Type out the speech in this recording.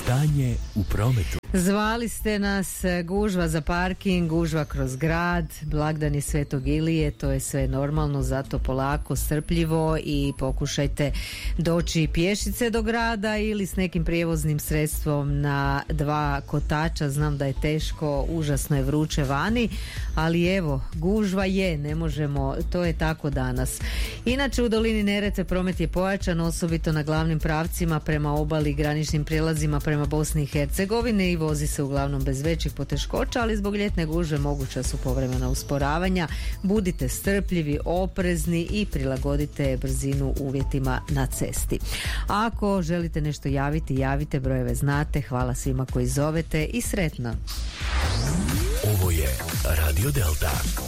Stanje u prometu. Zvali ste nas, gužva za parking, gužva kroz grad, blagdani Svetog Ilije, to je sve normalno, zato polako, strpljivo i pokušajte doći pješice do grada ili s nekim prijevoznim sredstvom na 2 kotača. Znam da je teško, užasno je vruće vani, ali evo, gužva je, ne možemo, to je tako danas. Inače u dolini Neretve promet je pojačan, osobito na glavnim pravcima prema obali i graničnim prijelazima prema Bosni i Hercegovini i vozi se uglavnom bez većih poteškoća, ali zbog ljetne gužve moguća su povremena usporavanja. Budite strpljivi, oprezni i prilagodite brzinu uvjetima na cesti. Ako želite nešto javiti, javite, brojeve znate. Hvala svima koji zovete i sretno. Ovo je Radio Delta.